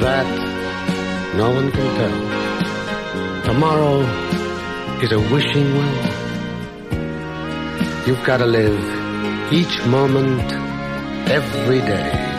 That no one can tell. Tomorrow is a wishing well. You've got to live each moment, every day.